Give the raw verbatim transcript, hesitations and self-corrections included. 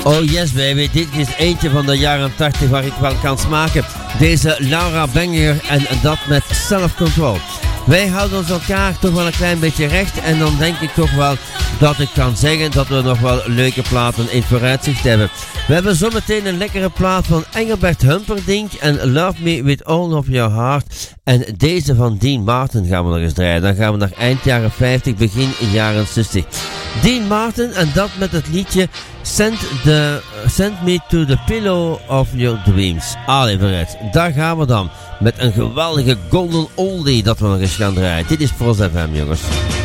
Oh yes baby, dit is eentje van de jaren tachtig waar ik wel kan smaken. Deze Laura Bengier en dat met Self Control. Wij houden ons elkaar toch wel een klein beetje recht en dan denk ik toch wel dat ik kan zeggen dat we nog wel leuke platen in vooruitzicht hebben. We hebben zometeen een lekkere plaat van Engelbert Humperdinck en Love Me With All Of Your Heart. En deze van Dean Martin gaan we nog eens draaien. Dan gaan we naar eind jaren vijftig, begin jaren zestig. Dean Martin en dat met het liedje Send, the, Send Me To The Pillow Of Your Dreams. Allee vooruit, daar gaan we dan. Met een geweldige golden oldie dat we nog eens gaan draaien. Dit is Pros F M jongens.